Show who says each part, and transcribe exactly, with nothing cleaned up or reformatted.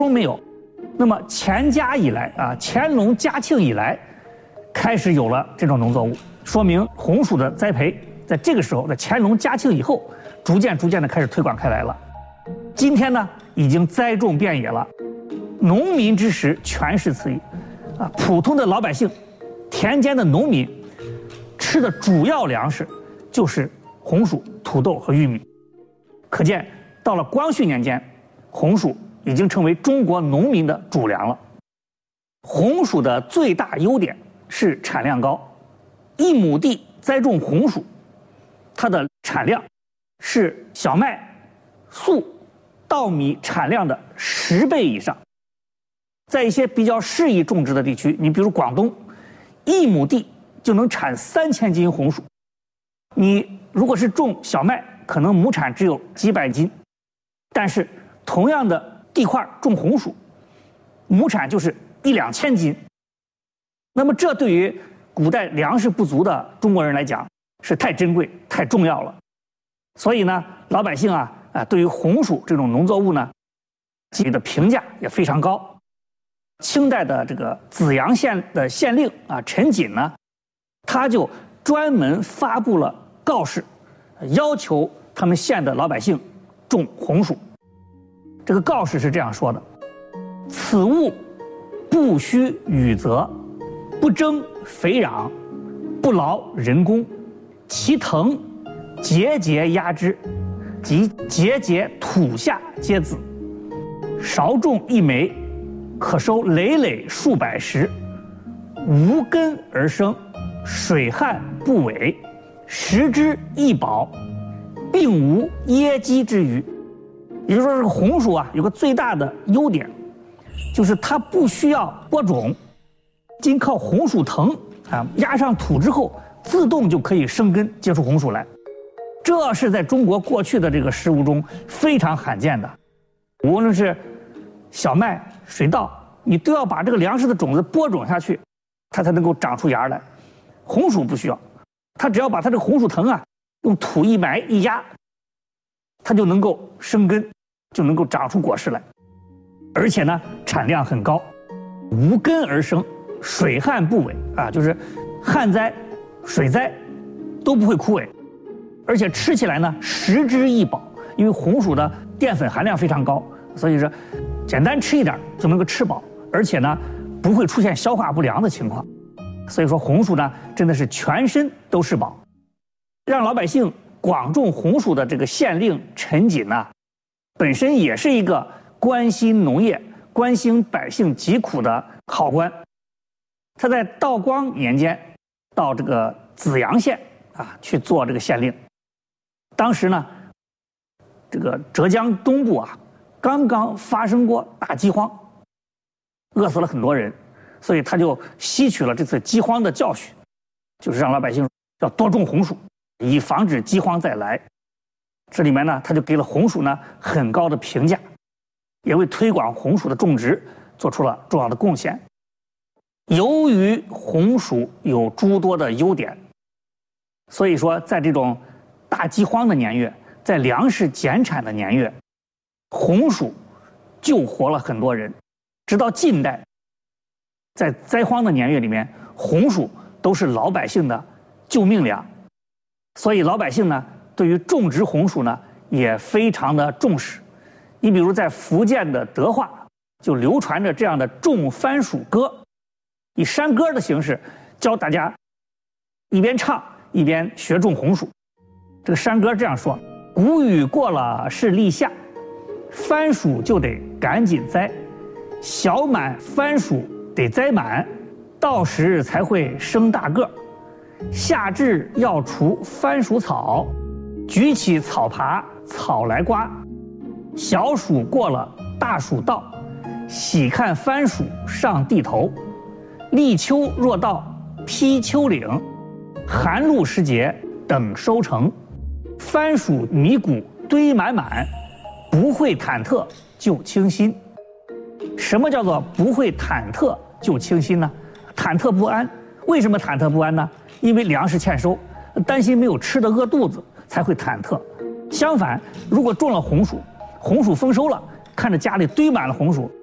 Speaker 1: 没有。那么乾嘉以来啊，乾隆、嘉庆以来，开始有了这种农作物，说明红薯的栽培在这个时候，在乾隆、嘉庆以后，逐渐逐渐的开始推广开来了。今天呢，已经栽种遍野了，农民之食全是此意，啊，普通的老百姓，田间的农民，吃的主要粮食就是红薯、土豆和玉米。可见，到了光绪年间，红薯已经成为中国农民的主粮了。红薯的最大优点是产量高，一亩地栽种红薯，它的产量是小麦、粟、稻米产量的十倍以上。在一些比较适宜种植的地区，你比如广东，一亩地就能产三千斤红薯。你如果是种小麦，可能亩产只有几百斤，但是同样的地块种红薯，亩产就是一两千斤。那么这对于古代粮食不足的中国人来讲是太珍贵、太重要了。所以呢，老百姓啊啊，对于红薯这种农作物呢，给予的评价也非常高。清代的这个紫阳县的县令啊陈瑾呢，他就专门发布了告示，要求他们县的老百姓种红薯。这个告示是这样说的：此物不需雨泽，不征肥壤，不劳人工，其藤节节压枝，即节节土下皆子。少种一枚，可收累累数百石，无根而生，水旱不违，食之易饱，并无噎饥之虞。也就是说，这个红薯啊，有个最大的优点，就是它不需要播种，仅靠红薯藤啊压上土之后，自动就可以生根结出红薯来。这是在中国过去的这个食物中非常罕见的。无论是小麦、水稻，你都要把这个粮食的种子播种下去，它才能够长出芽来。红薯不需要，它只要把它这个红薯藤啊用土一埋一压，它就能够生根，就能够长出果实来。而且呢，产量很高，无根而生，水旱不违啊，就是旱灾、水灾都不会枯萎。而且吃起来呢，食之易饱，因为红薯的淀粉含量非常高，所以说简单吃一点就能够吃饱，而且呢不会出现消化不良的情况。所以说红薯呢真的是全身都是宝。让老百姓广种红薯的这个县令陈瑾呢，本身也是一个关心农业、关心百姓疾苦的好官。他在道光年间到这个紫阳县啊去做这个县令。当时呢，这个浙江东部啊刚刚发生过大饥荒，饿死了很多人，所以他就吸取了这次饥荒的教训，就是让老百姓要多种红薯，以防止饥荒再来。这里面呢，他就给了红薯呢很高的评价，也为推广红薯的种植做出了重要的贡献。由于红薯有诸多的优点，所以说在这种大饥荒的年月，在粮食减产的年月，红薯救活了很多人。直到近代，在灾荒的年月里面，红薯都是老百姓的救命粮。所以老百姓呢，对于种植红薯呢也非常的重视。你比如在福建的德化就流传着这样的种番薯歌，以山歌的形式教大家一边唱一边学种红薯。这个山歌这样说：谷雨过了是立夏，番薯就得赶紧栽，小满番薯得栽满，到时才会生大个。夏至要除番薯草，举起草耙草来刮。小暑过了大暑到，喜看番薯上地头。立秋若到披秋岭，寒露时节等收成。番薯米谷堆满满，不会忐忑就清心。什么叫做不会忐忑就清心呢？忐忑不安。为什么忐忑不安呢？因为粮食欠收，担心没有吃的饿肚子，才会忐忑。相反，如果种了红薯，红薯丰收了，看着家里堆满了红薯，